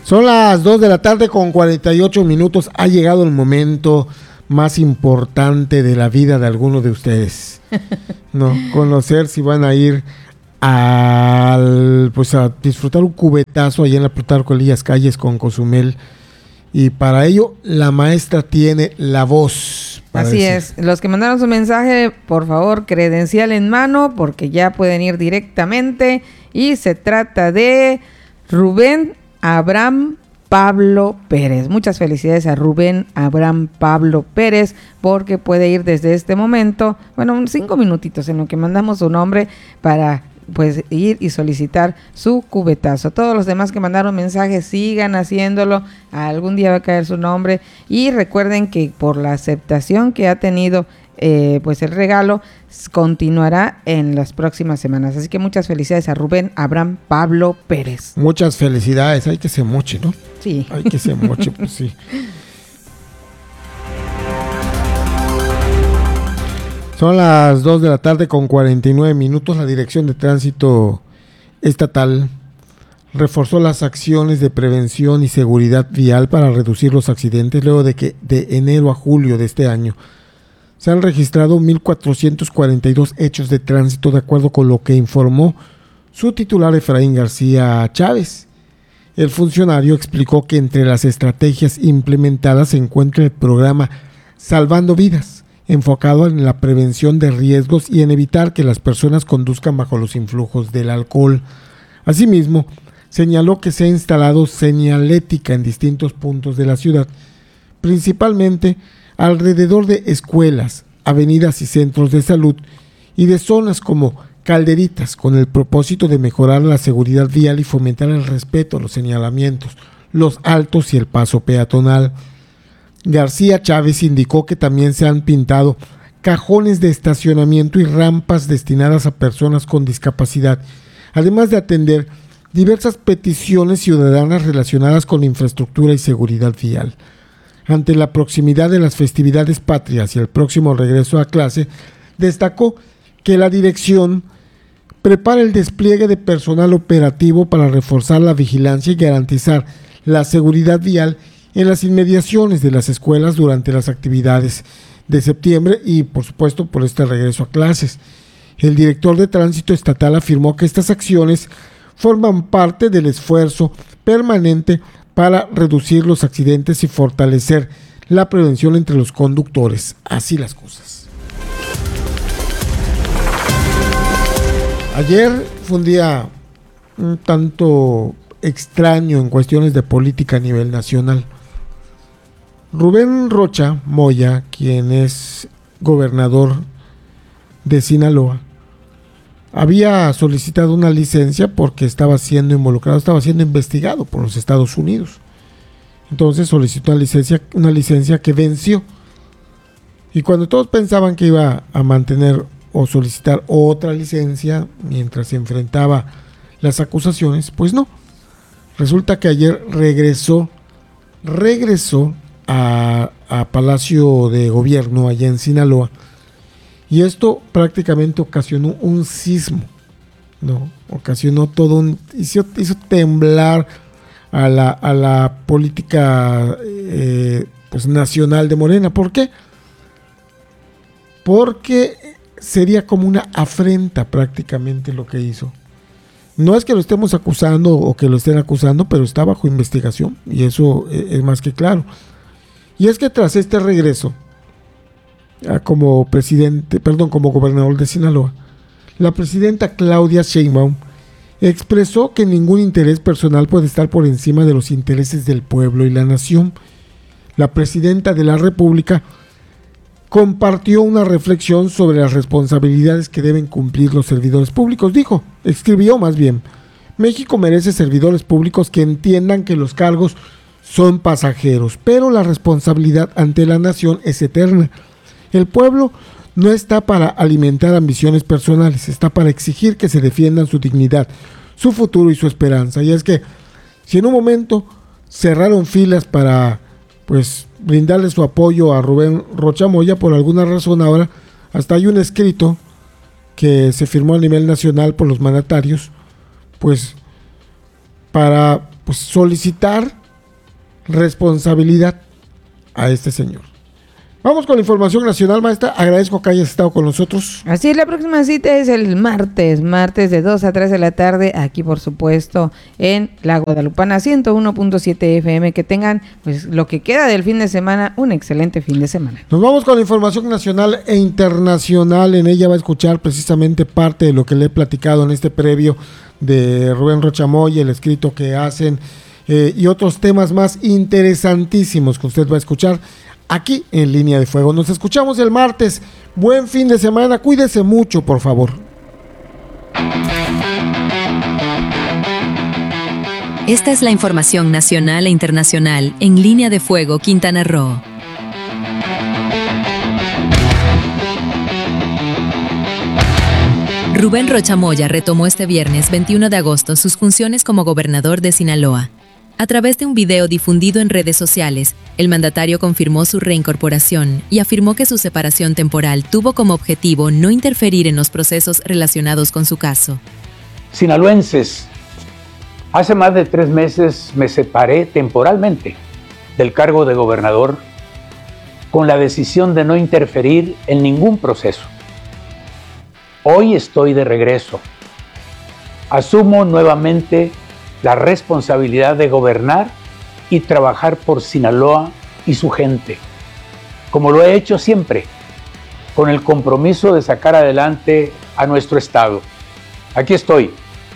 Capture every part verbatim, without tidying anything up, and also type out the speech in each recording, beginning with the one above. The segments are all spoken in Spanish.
Son las dos de la tarde con cuarenta y ocho minutos. Ha llegado el momento más importante de la vida de alguno de ustedes. No, conocer si van a ir al, pues a disfrutar un cubetazo allá en la Plutarco Elías Calles con Cozumel. Y para ello la maestra tiene la voz. Así decir. Es. Los que mandaron su mensaje, por favor, credencial en mano, porque ya pueden ir directamente. Y se trata de Rubén Abraham Pablo Pérez. Muchas felicidades a Rubén Abraham Pablo Pérez, porque puede ir desde este momento, bueno, cinco minutitos en lo que mandamos su nombre para pues ir y solicitar su cubetazo. Todos los demás que mandaron mensajes, sigan haciéndolo, algún día va a caer su nombre, y recuerden que por la aceptación que ha tenido eh, pues el regalo, continuará en las próximas semanas. Así que muchas felicidades a Rubén Abraham Pablo Pérez. Muchas felicidades, hay que se moche, ¿no? Sí. Hay que se moche, pues sí. Son las dos de la tarde con cuarenta y nueve minutos. La Dirección de Tránsito Estatal reforzó las acciones de prevención y seguridad vial para reducir los accidentes luego de que de enero a julio de este año se han registrado mil cuatrocientos cuarenta y dos hechos de tránsito, de acuerdo con lo que informó su titular Efraín García Chávez. El funcionario explicó que entre las estrategias implementadas se encuentra el programa Salvando Vidas, enfocado en la prevención de riesgos y en evitar que las personas conduzcan bajo los influjos del alcohol. Asimismo, señaló que se ha instalado señalética en distintos puntos de la ciudad, principalmente alrededor de escuelas, avenidas y centros de salud, y de zonas como calderitas, con el propósito de mejorar la seguridad vial y fomentar el respeto a los señalamientos, los altos y el paso peatonal. García Chávez indicó que también se han pintado cajones de estacionamiento y rampas destinadas a personas con discapacidad, además de atender diversas peticiones ciudadanas relacionadas con infraestructura y seguridad vial. Ante la proximidad de las festividades patrias y el próximo regreso a clase, destacó que la dirección prepara el despliegue de personal operativo para reforzar la vigilancia y garantizar la seguridad vial en las inmediaciones de las escuelas durante las actividades de septiembre y, por supuesto, por este regreso a clases. El director de Tránsito Estatal afirmó que estas acciones forman parte del esfuerzo permanente para reducir los accidentes y fortalecer la prevención entre los conductores. Así las cosas. Ayer fue un día un tanto extraño en cuestiones de política a nivel nacional. Rubén Rocha Moya, quien es gobernador de Sinaloa, había solicitado una licencia porque estaba siendo involucrado, estaba siendo investigado por los Estados Unidos. Entonces solicitó una licencia, una licencia que venció. Y cuando todos pensaban que iba a mantener o solicitar otra licencia mientras se enfrentaba las acusaciones, pues no. Resulta que ayer regresó, regresó a, a Palacio de Gobierno allá en Sinaloa. Y esto prácticamente ocasionó un sismo, ¿no? Ocasionó todo un... hizo, hizo temblar a la, a la política eh, pues nacional de Morena. ¿Por qué? Porque sería como una afrenta prácticamente lo que hizo. No es que lo estemos acusando o que lo estén acusando, pero está bajo investigación y eso es más que claro. Y es que tras este regreso como presidente, perdón, como gobernador de Sinaloa, la presidenta Claudia Sheinbaum expresó que ningún interés personal puede estar por encima de los intereses del pueblo y la nación. La presidenta de la República compartió una reflexión sobre las responsabilidades que deben cumplir los servidores públicos. Dijo, escribió más bien, México merece servidores públicos que entiendan que los cargos son pasajeros, pero la responsabilidad ante la nación es eterna. El pueblo no está para alimentar ambiciones personales, está para exigir que se defiendan su dignidad, su futuro y su esperanza. Y es que si en un momento cerraron filas para pues brindarle su apoyo a Rubén Rocha Moya, por alguna razón ahora hasta hay un escrito que se firmó a nivel nacional por los mandatarios, pues para pues, solicitar responsabilidad a este señor. Vamos con la información nacional, maestra. Agradezco que hayas estado con nosotros. Así es, la próxima cita es el martes, martes de dos a tres de la tarde, aquí por supuesto en La Guadalupana ciento uno punto siete F M. Que tengan pues lo que queda del fin de semana, un excelente fin de semana. Nos vamos con la información nacional e internacional. En ella va a escuchar precisamente parte de lo que le he platicado en este previo de Rubén Rocha Moya, el escrito que hacen eh, y otros temas más interesantísimos que usted va a escuchar aquí en Línea de Fuego. Nos escuchamos el martes. Buen fin de semana. Cuídese mucho, por favor. Esta es la información nacional e internacional en Línea de Fuego, Quintana Roo. Rubén Rocha Moya retomó este viernes veintiuno de agosto sus funciones como gobernador de Sinaloa. A través de un video difundido en redes sociales, el mandatario confirmó su reincorporación y afirmó que su separación temporal tuvo como objetivo no interferir en los procesos relacionados con su caso. Sinaloenses, hace más de tres meses me separé temporalmente del cargo de gobernador con la decisión de no interferir en ningún proceso. Hoy estoy de regreso. Asumo nuevamente la responsabilidad de gobernar y trabajar por Sinaloa y su gente, como lo he hecho siempre, con el compromiso de sacar adelante a nuestro estado. Aquí estoy,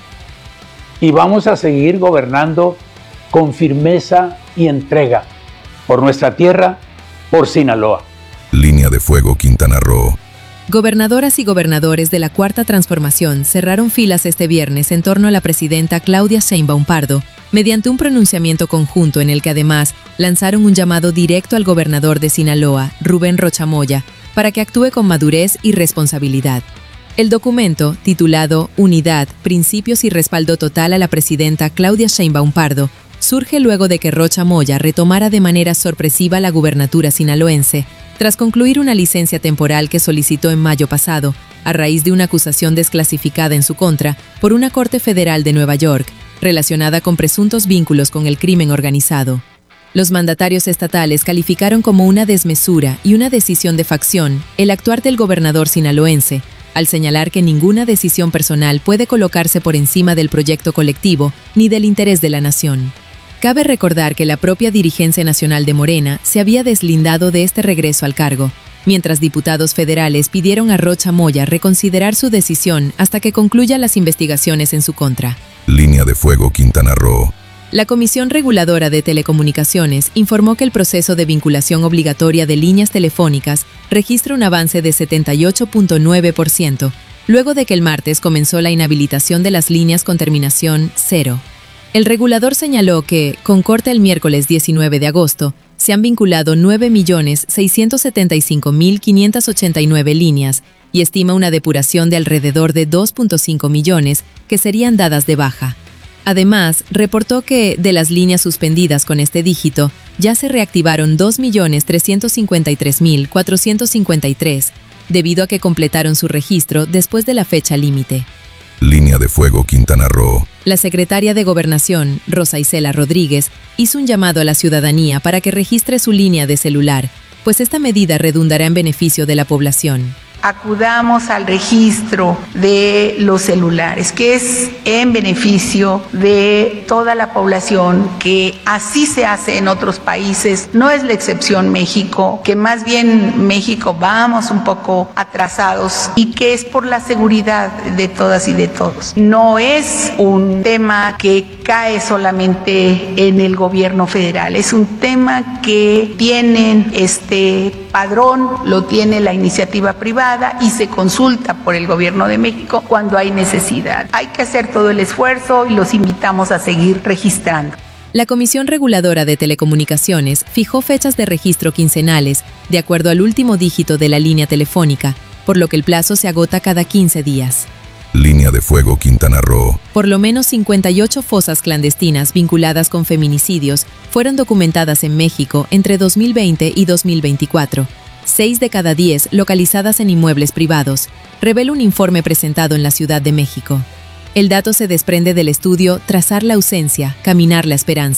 y vamos a seguir gobernando con firmeza y entrega por nuestra tierra, por Sinaloa. Línea de Fuego, Quintana Roo. Gobernadoras y gobernadores de la Cuarta Transformación cerraron filas este viernes en torno a la presidenta Claudia Sheinbaum Pardo, mediante un pronunciamiento conjunto en el que además lanzaron un llamado directo al gobernador de Sinaloa, Rubén Rocha Moya, para que actúe con madurez y responsabilidad. El documento, titulado Unidad, Principios y Respaldo Total a la presidenta Claudia Sheinbaum Pardo, surge luego de que Rocha Moya retomara de manera sorpresiva la gubernatura sinaloense, tras concluir una licencia temporal que solicitó en mayo pasado, a raíz de una acusación desclasificada en su contra por una corte federal de Nueva York, relacionada con presuntos vínculos con el crimen organizado. Los mandatarios estatales calificaron como una desmesura y una decisión de facción el actuar del gobernador sinaloense, al señalar que ninguna decisión personal puede colocarse por encima del proyecto colectivo ni del interés de la nación. Cabe recordar que la propia dirigencia nacional de Morena se había deslindado de este regreso al cargo, mientras diputados federales pidieron a Rocha Moya reconsiderar su decisión hasta que concluya las investigaciones en su contra. Línea de Fuego, Quintana Roo. La Comisión Reguladora de Telecomunicaciones informó que el proceso de vinculación obligatoria de líneas telefónicas registra un avance de setenta y ocho punto nueve por ciento, luego de que el martes comenzó la inhabilitación de las líneas con terminación cero. El regulador señaló que, con corte el miércoles diecinueve de agosto, se han vinculado nueve millones seiscientos setenta y cinco mil quinientas ochenta y nueve líneas y estima una depuración de alrededor de dos punto cinco millones que serían dadas de baja. Además, reportó que, de las líneas suspendidas con este dígito, ya se reactivaron dos millones trescientos cincuenta y tres mil cuatrocientos cincuenta y tres, debido a que completaron su registro después de la fecha límite. Línea de Fuego, Quintana Roo. La secretaria de Gobernación, Rosa Isela Rodríguez, hizo un llamado a la ciudadanía para que registre su línea de celular, pues esta medida redundará en beneficio de la población. Acudamos al registro de los celulares, que es en beneficio de toda la población, que así se hace en otros países. No es la excepción México, que más bien México vamos un poco atrasados y que es por la seguridad de todas y de todos. No es un tema que cae solamente en el gobierno federal, es un tema que tienen este padrón, lo tiene la iniciativa privada y se consulta por el gobierno de México cuando hay necesidad. Hay que hacer todo el esfuerzo y los invitamos a seguir registrando. La Comisión Reguladora de Telecomunicaciones fijó fechas de registro quincenales de acuerdo al último dígito de la línea telefónica, por lo que el plazo se agota cada quince días. Línea de Fuego, Quintana Roo. Por lo menos cincuenta y ocho fosas clandestinas vinculadas con feminicidios fueron documentadas en México entre dos mil veinte y dos mil veinticuatro. Seis de cada diez localizadas en inmuebles privados, revela un informe presentado en la Ciudad de México. El dato se desprende del estudio Trazar la ausencia, caminar la esperanza,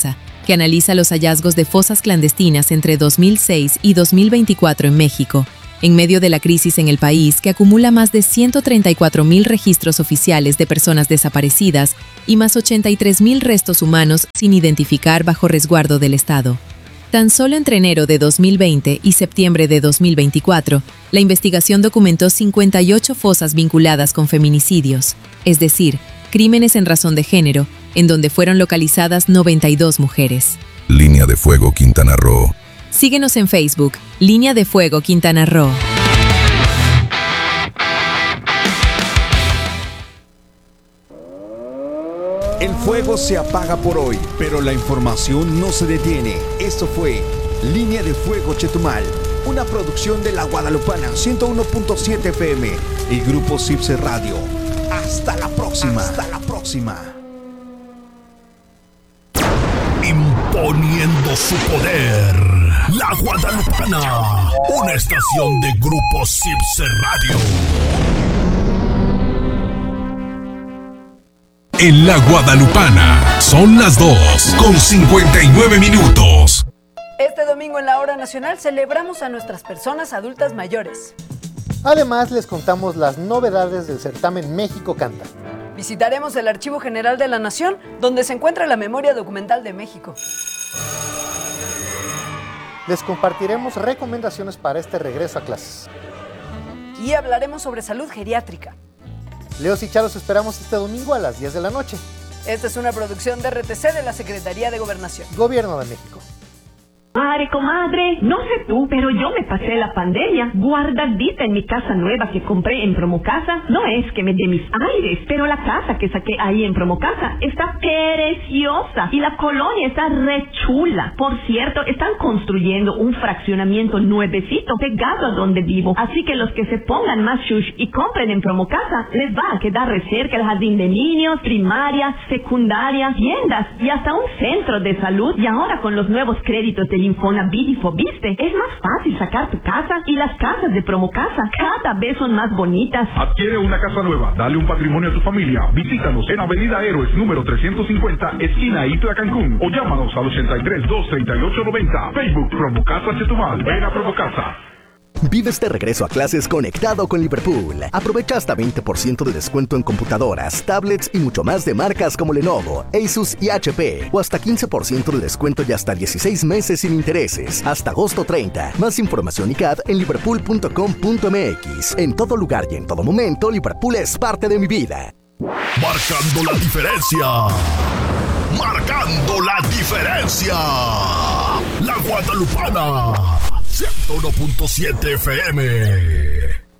que analiza los hallazgos de fosas clandestinas entre dos mil seis y dos mil veinticuatro en México, en medio de la crisis en el país que acumula más de ciento treinta y cuatro mil registros oficiales de personas desaparecidas y más ochenta y tres mil restos humanos sin identificar bajo resguardo del Estado. Tan solo entre enero de dos mil veinte y septiembre de dos mil veinticuatro, la investigación documentó cincuenta y ocho fosas vinculadas con feminicidios, es decir, crímenes en razón de género, en donde fueron localizadas noventa y dos mujeres. Línea de Fuego Quintana Roo. Síguenos en Facebook, Línea de Fuego Quintana Roo. El fuego se apaga por hoy, pero la información no se detiene. Esto fue Línea de Fuego Chetumal, una producción de La Guadalupana ciento uno punto siete F M y Grupo Cipse Radio. Hasta la próxima. Hasta la próxima. Imponiendo su poder, La Guadalupana, una estación de Grupo Cipse Radio. En La Guadalupana son las dos con cincuenta y nueve minutos. Este domingo en la Hora Nacional celebramos a nuestras personas adultas mayores. Además, les contamos las novedades del certamen México Canta. Visitaremos el Archivo General de la Nación, donde se encuentra la memoria documental de México. Les compartiremos recomendaciones para este regreso a clases. Y hablaremos sobre salud geriátrica. Leos y Charos esperamos este domingo a las diez de la noche. Esta es una producción de R T C de la Secretaría de Gobernación. Gobierno de México. Madre, comadre, no sé tú, pero yo me pasé la pandemia guardadita en mi casa nueva que compré en Promocasa. No es que me dé mis aires, pero la casa que saqué ahí en Promocasa está preciosa y la colonia está re chula. Por cierto, están construyendo un fraccionamiento nuevecito pegado a donde vivo. Así que los que se pongan más shush y compren en Promocasa, les va a quedar re cerca el jardín de niños, primaria, secundaria, tiendas y hasta un centro de salud. Y ahora con los nuevos créditos de Infonavit y Fobiste, es más fácil sacar tu casa y las casas de Promocasa cada vez son más bonitas. Adquiere una casa nueva, dale un patrimonio a tu familia. Visítanos en Avenida Héroes número trescientos cincuenta, esquina Itla, Cancún, o llámanos al ochenta y tres, dos treinta y ocho noventa. Facebook Promocasa Chetumal. Ven a Promocasa. Vive este regreso a clases conectado con Liverpool. Aprovecha hasta veinte por ciento de descuento en computadoras, tablets y mucho más de marcas como Lenovo, Asus y H P. O hasta quince por ciento de descuento y hasta dieciséis meses sin intereses. Hasta agosto treinta. Más información y C A D en liverpool punto com punto m x. En todo lugar y en todo momento, Liverpool es parte de mi vida. Marcando la diferencia. Marcando la diferencia. La Guadalupana. ciento uno punto siete F M.